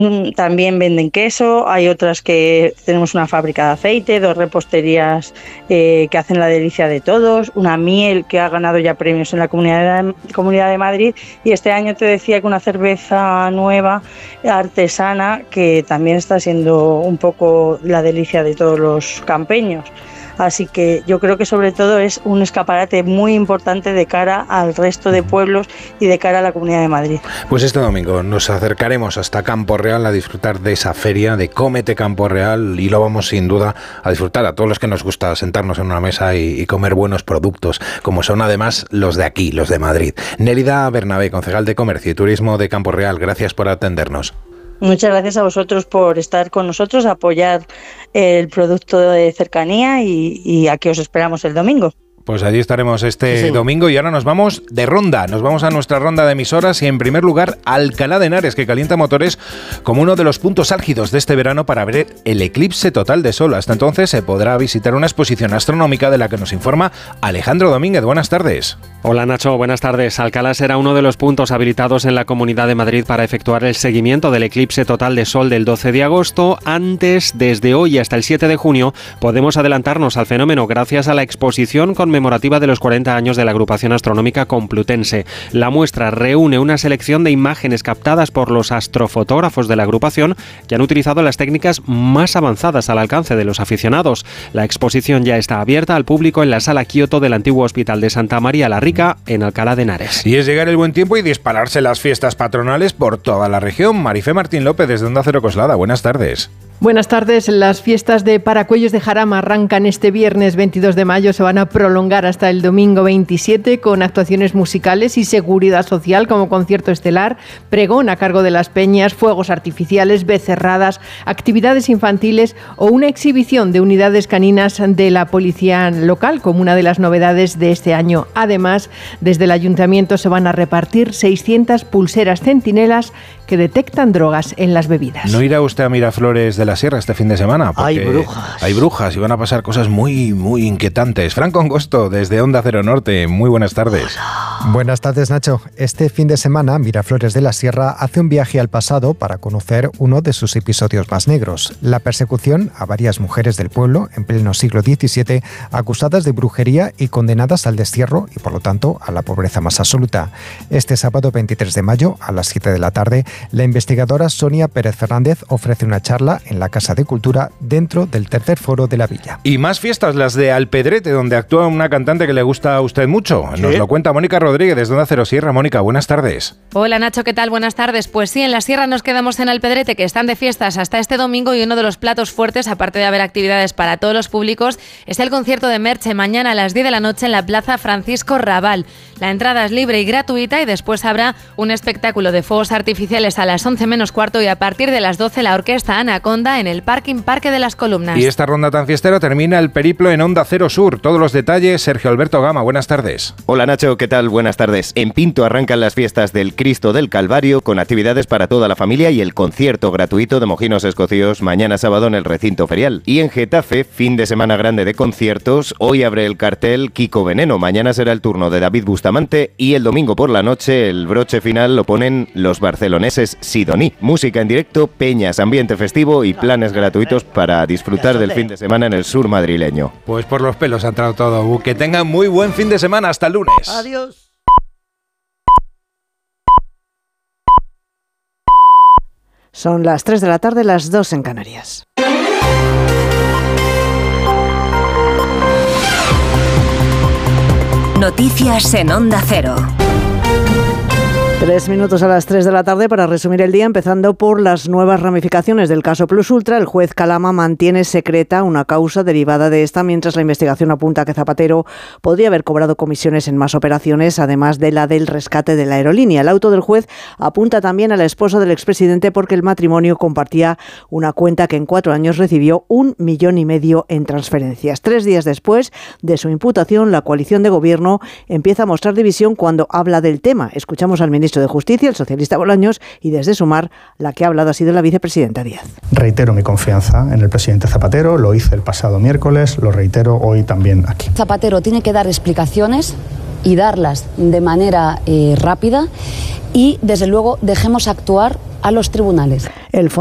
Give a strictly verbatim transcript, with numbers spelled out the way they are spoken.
También venden queso, hay otras que tenemos una fábrica de aceite, dos reposterías eh, que hacen la delicia de todos, una miel que ha ganado ya premios en la Comunidad de, Comunidad de Madrid, y este año te decía que una cerveza nueva, artesana, que también está siendo un poco la delicia de todos los campeños. Así que yo creo que sobre todo es un escaparate muy importante de cara al resto de pueblos y de cara a la Comunidad de Madrid. Pues este domingo nos acercaremos hasta Campo Real a disfrutar de esa feria de Cómete Campo Real, y lo vamos sin duda a disfrutar a todos los que nos gusta sentarnos en una mesa y, y comer buenos productos, como son además los de aquí, los de Madrid. Nélida Bernabé, concejal de Comercio y Turismo de Campo Real, gracias por atendernos. Muchas gracias a vosotros por estar con nosotros, apoyar el producto de cercanía y, y aquí os esperamos el domingo. Pues allí estaremos este sí, sí. domingo, y ahora nos vamos de ronda, nos vamos a nuestra ronda de emisoras, y en primer lugar Alcalá de Henares, que calienta motores como uno de los puntos álgidos de este verano para ver el eclipse total de sol. Hasta entonces se podrá visitar una exposición astronómica de la que nos informa Alejandro Domínguez. Buenas tardes. Hola Nacho, buenas tardes. Alcalá será uno de los puntos habilitados en la Comunidad de Madrid para efectuar el seguimiento del eclipse total de sol del doce de agosto. Antes, desde hoy hasta el siete de junio, podemos adelantarnos al fenómeno gracias a la exposición conmemorativa de los cuarenta años de la agrupación astronómica Complutense. La muestra reúne una selección de imágenes captadas por los astrofotógrafos de la agrupación, que han utilizado las técnicas más avanzadas al alcance de los aficionados. La exposición ya está abierta al público en la Sala Kioto del antiguo Hospital de Santa María la Rica, en Alcalá de Henares. Y es llegar el buen tiempo y dispararse las fiestas patronales por toda la región. Marifé Martín López, desde Onda Cero Coslada. Buenas tardes. Buenas tardes. Las fiestas de Paracuellos de Jarama arrancan este viernes veintidós de mayo, se van a prolongar hasta el domingo veintisiete con actuaciones musicales y seguridad social como concierto estelar, pregón a cargo de las peñas, fuegos artificiales, becerradas, actividades infantiles o una exhibición de unidades caninas de la policía local como una de las novedades de este año. Además, desde el ayuntamiento se van a repartir seiscientas pulseras centinelas que detectan drogas en las bebidas. ¿No irá usted a Miraflores de la Sierra este fin de semana? Hay brujas. Hay brujas y van a pasar cosas muy, muy inquietantes. Franco Angosto, desde Onda Cero Norte. Muy buenas tardes. Hola. Buenas tardes, Nacho. Este fin de semana, Miraflores de la Sierra hace un viaje al pasado para conocer uno de sus episodios más negros: la persecución a varias mujeres del pueblo en pleno siglo diecisiete, acusadas de brujería y condenadas al destierro y, por lo tanto, a la pobreza más absoluta. Este sábado veintitrés de mayo, a las siete de la tarde, la investigadora Sonia Pérez Fernández ofrece una charla en la Casa de Cultura dentro del tercer foro de la villa. Y más fiestas, las de Alpedrete, donde actúa una cantante que le gusta a usted mucho. ¿Sí? Nos lo cuenta Mónica Rodríguez, desde Onda Cero Sierra. Mónica, buenas tardes. Hola Nacho, ¿qué tal? Buenas tardes. Pues sí, en la Sierra nos quedamos en Alpedrete, que están de fiestas hasta este domingo, y uno de los platos fuertes, aparte de haber actividades para todos los públicos, es el concierto de Merche mañana a las diez de la noche en la Plaza Francisco Rabal. La entrada es libre y gratuita, y después habrá un espectáculo de fuegos artificiales a las once menos cuarto, y a partir de las doce la orquesta Anaconda en el Parking Parque de las Columnas. Y esta ronda tan fiestera termina el periplo en Onda Cero Sur. Todos los detalles, Sergio Alberto Gama, buenas tardes. Hola Nacho, ¿qué tal? Buenas tardes. En Pinto arrancan las fiestas del Cristo del Calvario, con actividades para toda la familia y el concierto gratuito de Mojinos Escocios mañana sábado en el recinto ferial. Y en Getafe, fin de semana grande de conciertos. Hoy abre el cartel Kiko Veneno, mañana será el turno de David Bustamante, y el domingo por la noche el broche final lo ponen los barceloneses Sidoní. Música en directo, peñas, ambiente festivo y planes gratuitos para disfrutar del fin de semana en el sur madrileño. Pues por los pelos ha entrado todo. Que tengan muy buen fin de semana. Hasta el lunes. Adiós. Son las tres de la tarde, las dos en Canarias. Noticias en Onda Cero. Tres minutos a las tres de la tarde para resumir el día, empezando por las nuevas ramificaciones del caso Plus Ultra. El juez Calama mantiene secreta una causa derivada de esta, mientras la investigación apunta que Zapatero podría haber cobrado comisiones en más operaciones, además de la del rescate de la aerolínea. El auto del juez apunta también a la esposa del expresidente, porque el matrimonio compartía una cuenta que en cuatro años recibió un millón y medio en transferencias. Tres días después de su imputación, la coalición de gobierno empieza a mostrar división cuando habla del tema. Escuchamos al ministro de Justicia, el socialista Bolaños, y desde Sumar la que ha hablado ha sido la vicepresidenta Díaz. Reitero mi confianza en el presidente Zapatero, lo hice el pasado miércoles, lo reitero hoy también aquí. Zapatero tiene que dar explicaciones y darlas de manera eh, rápida, y desde luego dejemos actuar a los tribunales. El